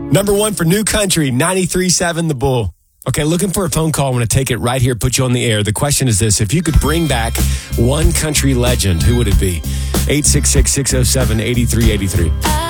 Number one for New Country, 93.7 The Bull. Okay, looking for a phone call. I want to take it right here, put you on the air. The question is this. If you could bring back one country legend, who would it be? 866-607-8383.